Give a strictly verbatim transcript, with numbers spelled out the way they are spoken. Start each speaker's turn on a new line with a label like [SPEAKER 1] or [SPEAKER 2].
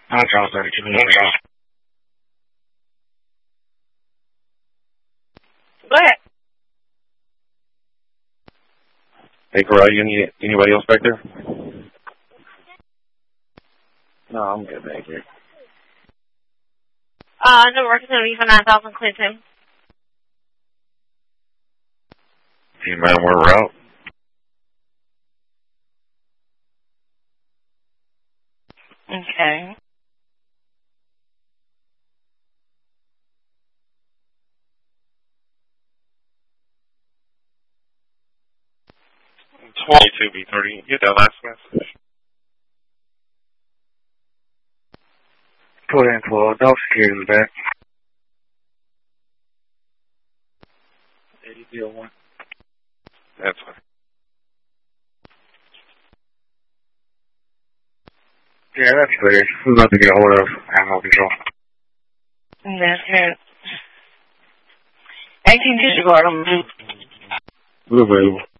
[SPEAKER 1] I'm Charles thirty-two. I'm Charles.
[SPEAKER 2] Go ahead.
[SPEAKER 1] Hey, Corral, you any, anybody else back there? No, I'm good back here.
[SPEAKER 2] Uh, the work is going to be for nine thousand Clinton.
[SPEAKER 1] Do you mind where we're out?
[SPEAKER 2] Okay.
[SPEAKER 1] twenty-two B thirty. Get that last message. Put in twelve. Dog security in the back. eighty zero one. That's fine. Yeah, that's clear. We're about to get a hold of animal control.
[SPEAKER 2] That's it. eighteen disregard them.
[SPEAKER 1] We're available.